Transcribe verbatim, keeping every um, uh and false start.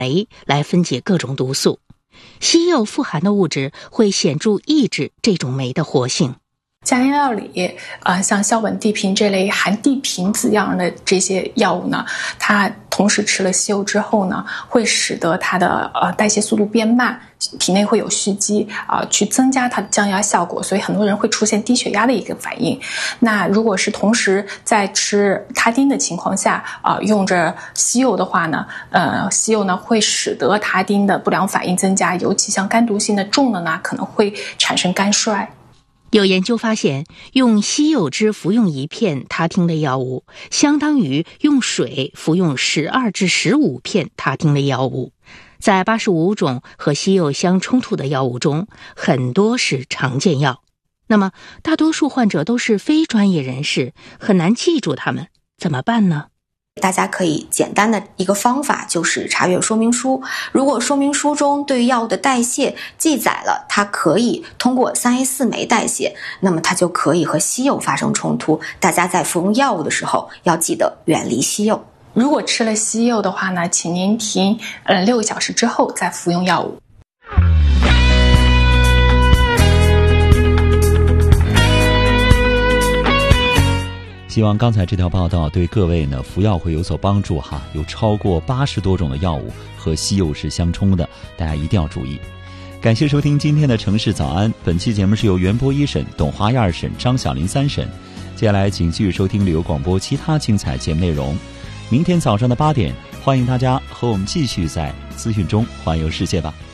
酶来分解各种毒素。西柚富含的物质会显著抑制这种酶的活性。 家庭料理啊、呃，像硝苯地平这类含地平子样的这些药物呢，它同时吃了西柚之后呢，会使得它的呃代谢速度变慢，体内会有蓄积啊、呃，去增加它的降压效果，所以很多人会出现低血压的一个反应。那如果是同时在吃他汀的情况下啊、呃，用着西柚的话呢，呃，西柚呢会使得他汀的不良反应增加，尤其像肝毒性的重的呢，可能会产生肝衰。 有研究发现，用西柚汁服用一片他汀类药物，相当于用水服用十二至十五片他汀类药物。在八十五种和西柚相冲突的药物中，很多是常见药。那么，大多数患者都是非专业人士，很难记住它们，怎么办呢？ 大家可以简单的一个方法就是查阅说明书，如果说明书中对于药物的代谢记载了它可以通过 三 A 四 酶代谢，那么它就可以和西柚发生冲突。大家在服用药物的时候要记得远离西柚。 如果吃了西柚的话呢，请您停呃六个小时之后再服用药物。 希望刚才这条报道对各位呢服药会有所帮助哈，有超过八十多种的药物和西柚是相冲的，大家一定要注意。感谢收听今天的城市早安，本期节目是由袁波一审、董华一二审、张小林三审。接下来请继续收听旅游广播其他精彩节目内容。明天早上的八点，欢迎大家和我们继续在资讯中环游世界吧。